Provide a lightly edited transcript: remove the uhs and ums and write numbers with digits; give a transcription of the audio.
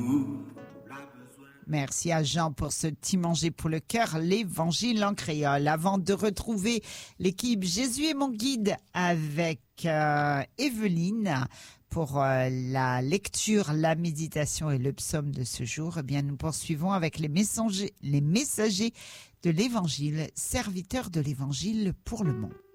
Merci à Jean pour ce petit manger pour le cœur, l'évangile en créole. Avant de retrouver l'équipe Jésus est mon guide avec Evelyne pour la lecture, la méditation et le psaume de ce jour, eh bien, nous poursuivons avec les messagers de l'évangile, serviteurs de l'évangile pour le monde.